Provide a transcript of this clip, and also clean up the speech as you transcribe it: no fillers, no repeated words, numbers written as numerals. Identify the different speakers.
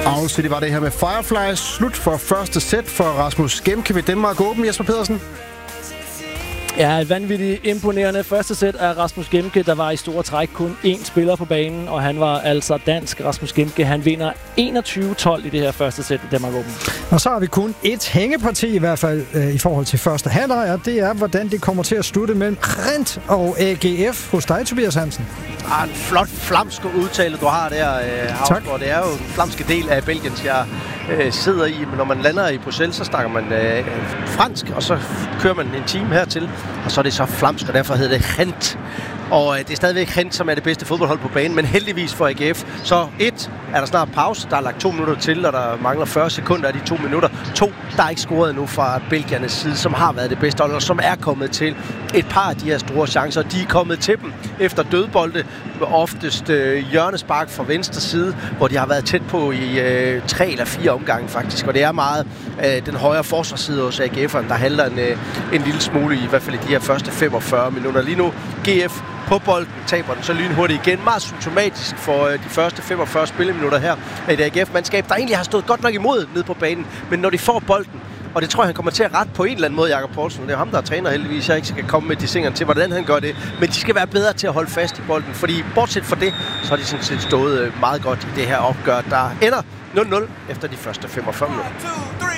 Speaker 1: Owl City var det her med Firefly. Slut for første sæt for Rasmus Gemke ved Danmark Open. Jesper Pedersen.
Speaker 2: Ja, et vanvittigt imponerende første sæt af Rasmus Gemke. Der var i store træk kun én spiller på banen, og han var altså dansk. Rasmus Gemke, han vinder 21-12 i det her første sæt i Danmark Open.
Speaker 3: Og så har vi kun et hængeparti i hvert fald i forhold til første halvleg, og det er, hvordan det kommer til at slutte mellem Rent og AGF hos dig, Tobias Hansen.
Speaker 4: En flot flamsk udtale, du har der, Havsgaard. Det er jo en flamske del af Belgien, jeg sidder i. Men når man lander i Bruxelles, så snakker man fransk, og så kører man en time hertil, og så er det så flamsk, og derfor hedder det Rent. Og det er stadigvæk Rent, som er det bedste fodboldhold på banen, men heldigvis for AGF. Så er der snart pause. Der er lagt 2 minutter til, og der mangler 40 sekunder af de 2 minutter. 2, der er ikke scoret endnu fra belgiernes side, som har været det bedste hold, og som er kommet til et par af de her store chancer. De er kommet til dem efter dødbolde, oftest hjørnespark fra venstre side, hvor de har været tæt på i 3 eller 4 omgange faktisk. Og det er meget den højre forsvarsside hos AGF'eren, der handler en lille smule i hvert fald i de her første 45 minutter. Lige nu GF på bolden, taber den så lynhurtigt igen. Meget symptomatisk for de første 45 spilleminutter her af et AGF-mandskab, der egentlig har stået godt nok imod ned på banen. Men når de får bolden, og det tror jeg, han kommer til at rette på en eller anden måde, Jakob Poulsen. Det er ham, der er træner heldigvis. Jeg ikke skal komme med de singerne til, hvordan han gør det. Men de skal være bedre til at holde fast i bolden. Fordi bortset fra det, så har de sådan set stået meget godt i det her opgør, der ender 0-0 efter de første 45 minutter.